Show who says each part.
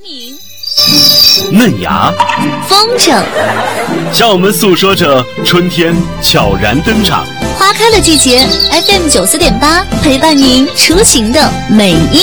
Speaker 1: 敏、
Speaker 2: 嫩芽、
Speaker 1: 风筝，
Speaker 2: 向我们诉说着春天悄然登场。
Speaker 1: 花开的季节 ，FM 94.8陪伴您出行的每一